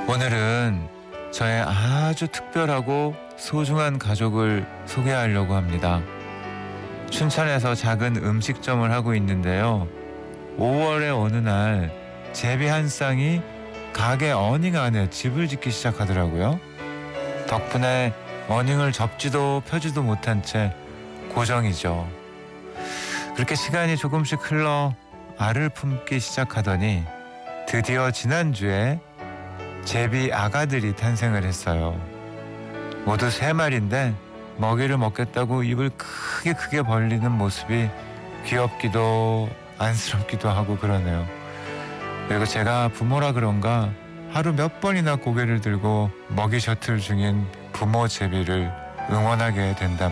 오늘은 저의 아주 특별하고 소중한 가족을 소개하려고 합니다. 춘천에서 작은 음식점을 하고 있는데요. 5월의 어느 날 제비 한 쌍이 가게 어닝 안에 집을 짓기 시작하더라고요. 덕분에 어닝을 접지도 펴지도 못한 채 고정이죠. 그렇게 시간이 조금씩 흘러 알을 품기 시작하더니 드디어 지난주에 제비 아가들이 탄생을 했어요. 모두 3마리인데 먹이를 먹겠다고 입을 크게 벌리는 모습이 귀엽기도 안쓰럽기도 하고 그러네요. 그리고 제가 부모라 그런가 하루 몇 번이나 고개를 들고 먹이 셔틀 중인 부모 제비를 응원하게 된답니다.